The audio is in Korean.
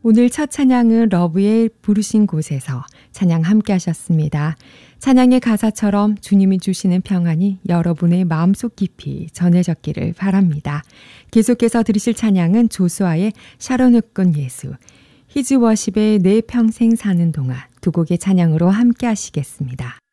오늘 첫 찬양은 러브의 부르신 곳에서 찬양 함께 하셨습니다. 찬양의 가사처럼 주님이 주시는 평안이 여러분의 마음속 깊이 전해졌기를 바랍니다. 계속해서 들으실 찬양은 조수아의 샤론의꾼 예수, 히즈워십의 내 평생 사는 동안 두 곡의 찬양으로 함께 하시겠습니다.